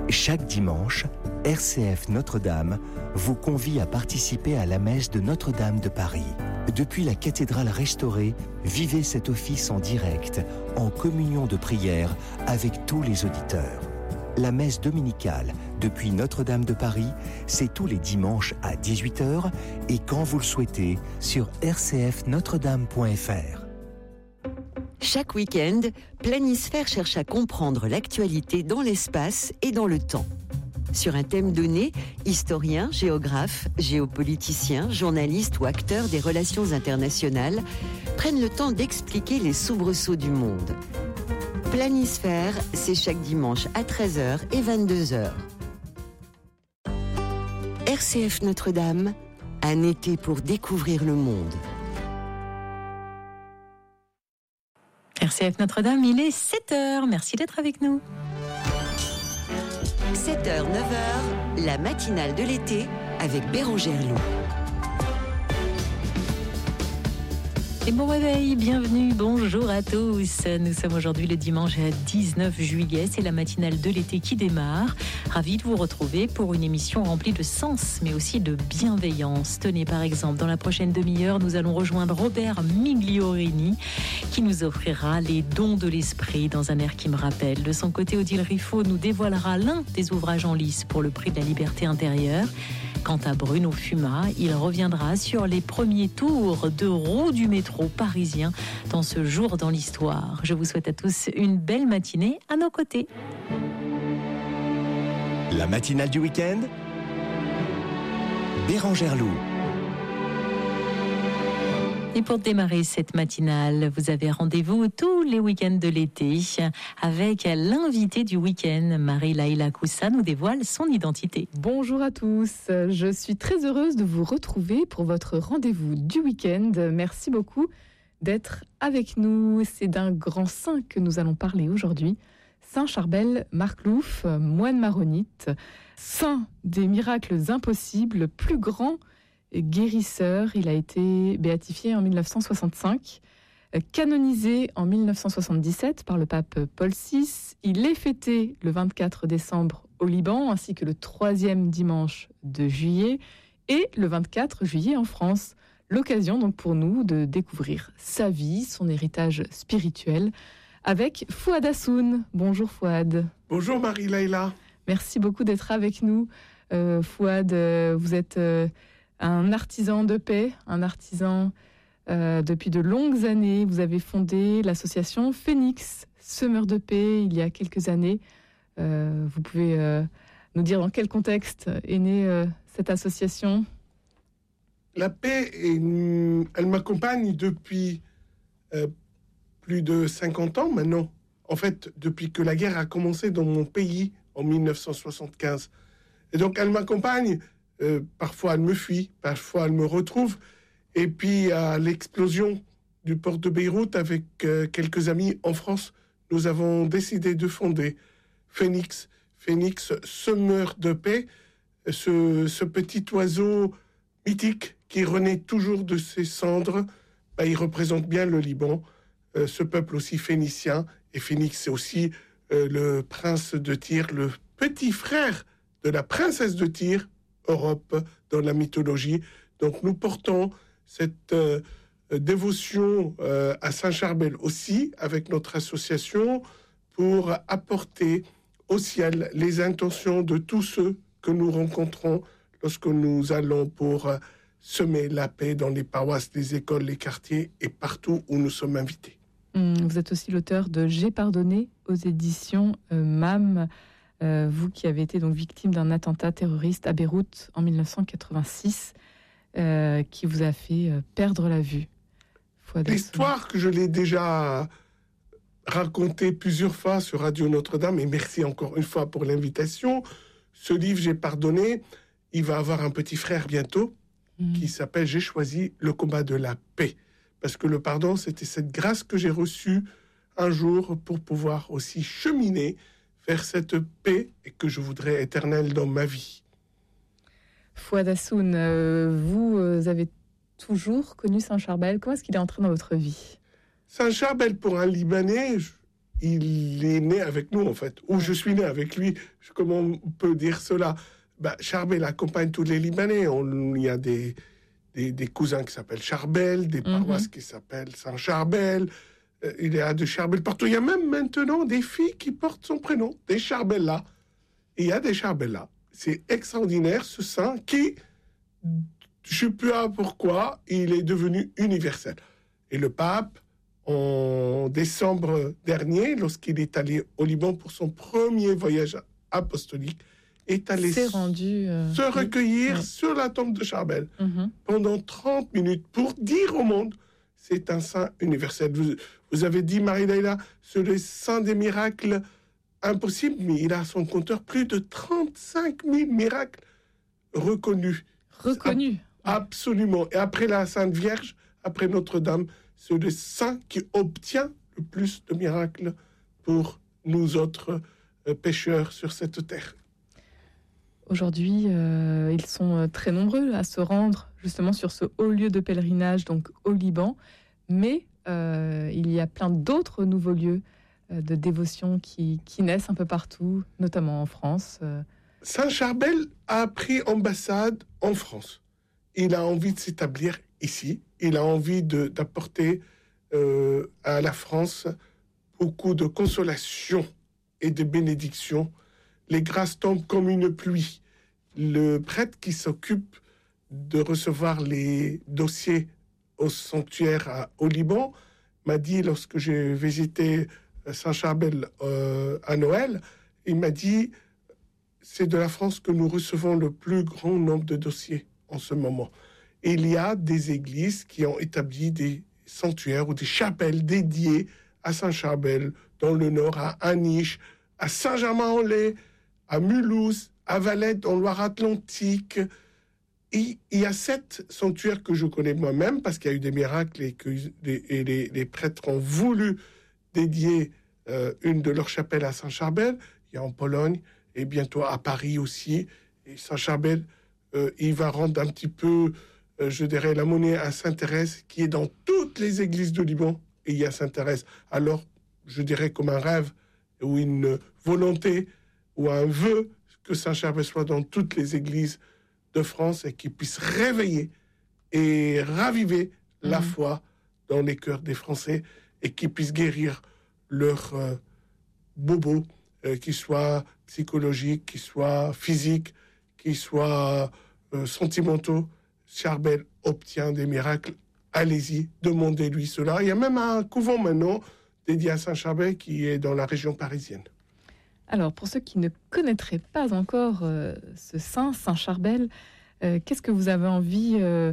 Chaque dimanche, RCF Notre-Dame vous convie à participer à la messe de Notre-Dame de Paris. Depuis la cathédrale restaurée, vivez cet office en direct, en communion de prière avec tous les auditeurs. La messe dominicale depuis Notre-Dame de Paris, c'est tous les dimanches à 18h et quand vous le souhaitez sur rcfnotredame.fr. Chaque week-end, Planisphère cherche à comprendre l'actualité dans l'espace et dans le temps. Sur un thème donné, historiens, géographes, géopoliticiens, journalistes ou acteurs des relations internationales prennent le temps d'expliquer les soubresauts du monde. Planisphère, c'est chaque dimanche à 13h et 22h. RCF Notre-Dame, un été pour découvrir le monde. RCF Notre-Dame, il est 7h. Merci d'être avec nous. 7h, 9h, la matinale de l'été avec Bérangère Loup. Et bon réveil, bienvenue, bonjour à tous. Nous sommes aujourd'hui le dimanche 19 juillet, c'est la matinale de l'été qui démarre. Ravi de vous retrouver pour une émission remplie de sens, mais aussi de bienveillance. Tenez, par exemple, dans la prochaine demi-heure, nous allons rejoindre Robert Migliorini, qui nous offrira les dons de l'esprit dans un air qui me rappelle. De son côté, Odile Riffaut nous dévoilera l'un des ouvrages en lice pour le prix de la liberté intérieure. Quant à Bruno Fuma, il reviendra sur les premiers tours de roue du métro parisien dans ce jour dans l'histoire. Je vous souhaite à tous une belle matinée à nos côtés. La matinale du week-end, Bérangère Loup. Et pour démarrer cette matinale, vous avez rendez-vous tous les week-ends de l'été avec l'invitée du week-end. Marie-Laïla Koussa nous dévoile son identité. Bonjour à tous, je suis très heureuse de vous retrouver pour votre rendez-vous du week-end. Merci beaucoup d'être avec nous. C'est d'un grand saint que nous allons parler aujourd'hui. Saint Charbel Marclouf, moine maronite, saint des miracles impossibles, plus grand guérisseur. Il a été béatifié en 1965, canonisé en 1977 par le pape Paul VI. Il est fêté le 24 décembre au Liban, ainsi que le 3e dimanche de juillet et le 24 juillet en France. L'occasion donc pour nous de découvrir sa vie, son héritage spirituel, avec Fouad Hassoun. Bonjour Fouad. Bonjour Marie-Laïla. Merci beaucoup d'être avec nous. Fouad, vous êtes un artisan de paix, un artisan depuis de longues années. Vous avez fondé l'association Phénix, semeur de paix, il y a quelques années. Vous pouvez nous dire dans quel contexte est née cette association ? La paix, elle m'accompagne depuis plus de 50 ans maintenant. En fait, depuis que la guerre a commencé dans mon pays en 1975. Et donc, elle m'accompagne. Parfois, elle me fuit, parfois, elle me retrouve. Et puis, à l'explosion du port de Beyrouth, avec quelques amis en France, nous avons décidé de fonder Phénix, semeur de paix, ce petit oiseau mythique qui renaît toujours de ses cendres. Il représente bien le Liban, ce peuple aussi phénicien. Et Phénix, c'est aussi le prince de Tyr, le petit frère de la princesse de Tyr, Europe, dans la mythologie. Donc nous portons cette dévotion à Saint Charbel aussi, avec notre association, pour apporter au ciel les intentions de tous ceux que nous rencontrons lorsque nous allons pour semer la paix dans les paroisses, les écoles, les quartiers et partout où nous sommes invités. Vous êtes aussi l'auteur de J'ai pardonné aux éditions MAM. Vous qui avez été donc victime d'un attentat terroriste à Beyrouth en 1986, qui vous a fait perdre la vue. L'histoire que je l'ai déjà racontée plusieurs fois sur Radio Notre-Dame, et merci encore une fois pour l'invitation. Ce livre, J'ai pardonné, il va avoir un petit frère bientôt, qui s'appelle J'ai choisi le combat de la paix. Parce que le pardon, c'était cette grâce que j'ai reçue un jour pour pouvoir aussi cheminer vers cette paix et que je voudrais éternelle dans ma vie. Fouad Hassoun, vous avez toujours connu Saint Charbel. Comment est-ce qu'il est entré dans votre vie ? Saint Charbel, pour un Libanais, il est né avec nous, en fait. Ou je suis né avec lui. Comment on peut dire cela? Charbel accompagne tous les Libanais. Il y a des cousins qui s'appellent Charbel, des paroisses qui s'appellent Saint-Charbel. Il y a de Charbel partout. Il y a même maintenant des filles qui portent son prénom, des Charbellas. Il y a des Charbellas. C'est extraordinaire, ce saint qui, je ne sais plus pourquoi, il est devenu universel. Et le pape, en décembre dernier, lorsqu'il est allé au Liban pour son premier voyage apostolique, est allé se recueillir sur la tombe de Charbel pendant 30 minutes pour dire au monde, c'est un saint universel. Vous avez dit, Marie-Laïla, c'est le saint des miracles impossibles, mais il a à son compteur plus de 35 000 miracles reconnus. Absolument. Et après la Sainte Vierge, après Notre-Dame, c'est le saint qui obtient le plus de miracles pour nous autres pécheurs sur cette terre. Aujourd'hui, ils sont très nombreux à se rendre justement sur ce haut lieu de pèlerinage, donc au Liban. Mais il y a plein d'autres nouveaux lieux de dévotion qui naissent un peu partout, notamment en France. Saint Charbel a pris ambassade en France. Il a envie de s'établir ici. Il a envie d'apporter à la France beaucoup de consolation et de bénédiction. Les grâces tombent comme une pluie. Le prêtre qui s'occupe de recevoir les dossiers au sanctuaire au Liban m'a dit, lorsque j'ai visité Saint-Charbel à Noël, il m'a dit, c'est de la France que nous recevons le plus grand nombre de dossiers en ce moment. Et il y a des églises qui ont établi des sanctuaires ou des chapelles dédiées à Saint-Charbel, dans le Nord, à Aniche, à Saint-Germain-en-Laye, à Mulhouse, à Valette, en Loire-Atlantique. Et il y a 7 sanctuaires que je connais moi-même, parce qu'il y a eu des miracles et que les prêtres ont voulu dédier une de leurs chapelles à Saint-Charbel. Il y a en Pologne, et bientôt à Paris aussi. Et Saint-Charbel, il va rendre un petit peu, je dirais, la monnaie à Sainte-Thérèse, qui est dans toutes les églises du Liban. Et il y a Sainte-Thérèse. Alors, je dirais comme un rêve, ou une volonté, ou un vœu, que Saint-Charbel soit dans toutes les églises de France et qu'il puisse réveiller et raviver la foi dans les cœurs des Français et qu'il puisse guérir leurs bobos, qu'ils soient psychologiques, qu'ils soient physiques, qu'ils soient sentimentaux. Charbel obtient des miracles. Allez-y, demandez-lui cela. Il y a même un couvent maintenant dédié à Saint-Charbel qui est dans la région parisienne. Alors, pour ceux qui ne connaîtraient pas encore ce saint, Saint-Charbel, qu'est-ce que vous avez envie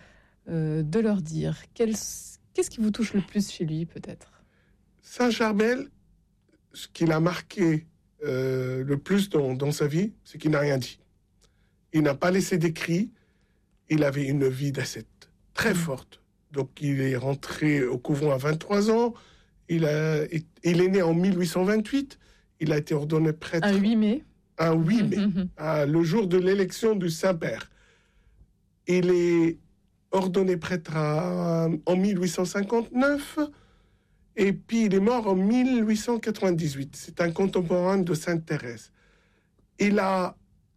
de leur dire? Qu'est-ce qui vous touche le plus chez lui, peut-être? Saint-Charbel, ce qu'il a marqué le plus dans sa vie, c'est qu'il n'a rien dit. Il n'a pas laissé d'écrit. Il avait une vie d'ascète très forte. Donc, il est rentré au couvent à 23 ans. Il est né en 1828. Il a été ordonné prêtre... Un 8 mai. Un 8 mai, le jour de l'élection du Saint-Père. Il est ordonné prêtre en 1859, et puis il est mort en 1898. C'est un contemporain de Sainte-Thérèse. Il a,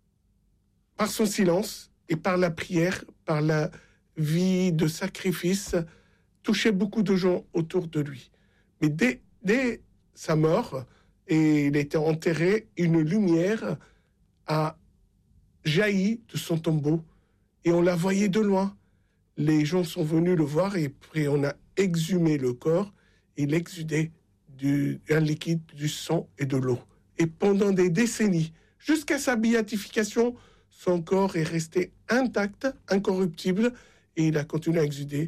par son silence et par la prière, par la vie de sacrifice, touché beaucoup de gens autour de lui. Mais dès sa mort... et il a été enterré, une lumière a jailli de son tombeau et on la voyait de loin. Les gens sont venus le voir et puis on a exhumé le corps. Il exudait un liquide, du sang et de l'eau. Et pendant des décennies, jusqu'à sa béatification, son corps est resté intact, incorruptible, et il a continué à exuder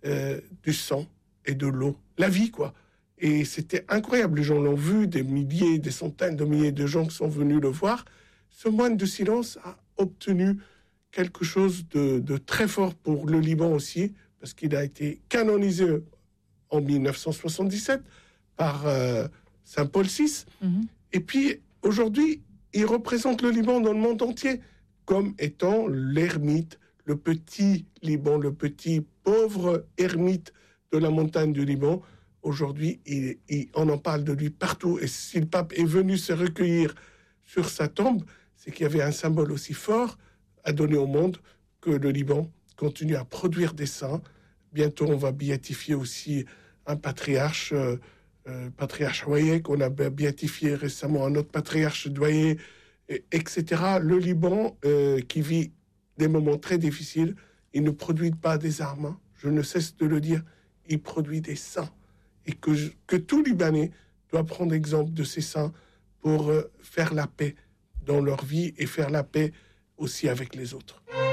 du sang et de l'eau. La vie, quoi. Et c'était incroyable, les gens l'ont vu, des milliers, des centaines de milliers de gens qui sont venus le voir. Ce moine de silence a obtenu quelque chose de très fort pour le Liban aussi, parce qu'il a été canonisé en 1977 par Saint Paul VI. Et puis, aujourd'hui, il représente le Liban dans le monde entier comme étant l'ermite, le petit Liban, le petit pauvre ermite de la montagne du Liban, aujourd'hui, on en parle de lui partout. Et si le pape est venu se recueillir sur sa tombe, c'est qu'il y avait un symbole aussi fort à donner au monde que le Liban continue à produire des saints. Bientôt, on va béatifier aussi un patriarche, patriarche Wayé, qu'on a béatifié récemment, un autre patriarche Douayé, etc. Le Liban, qui vit des moments très difficiles, il ne produit pas des armes, je ne cesse de le dire, il produit des saints. Et que tout Libanais doit prendre exemple de ces saints pour faire la paix dans leur vie et faire la paix aussi avec les autres.